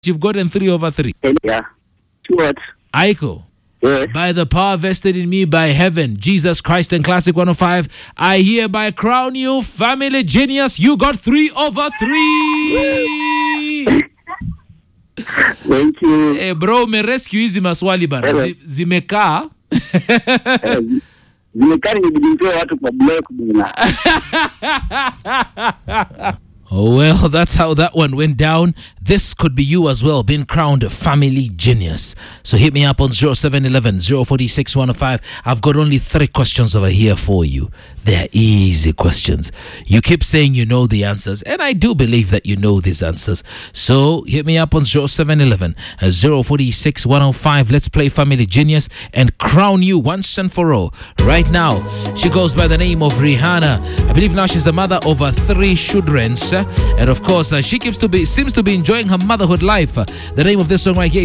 You've gotten 3 over 3. Yeah. 2 what? Aiko. Yes. By the power vested in me by heaven, Jesus Christ and Classic 105, I hereby crown you family genius. You got 3 over 3. Thank you. Bro, umerescue hizi maswali bana. Zimekaa. Zimekaa nimejitoa watu kwa block bwana. Oh, well, that's how that one went down. This could be you as well, being crowned a family genius. So hit me up on 0711 046 105. I've got only 3 questions over here for you. They're easy questions. You keep saying you know the answers, and I do believe that you know these answers. So hit me up on 0711 046 105. Let's play Family Genius and crown you once and for all. Right now, she goes by the name of Rihanna. I believe now she's the mother of 3 children. And of course, she seems to be enjoying her motherhood life. The name of this song right here